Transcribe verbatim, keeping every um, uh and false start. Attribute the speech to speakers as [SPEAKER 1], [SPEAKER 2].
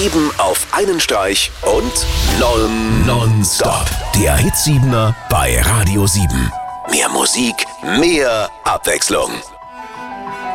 [SPEAKER 1] sieben auf einen Streich und non, nonstop. Der Hitsiebener bei Radio sieben. Mehr Musik, mehr Abwechslung.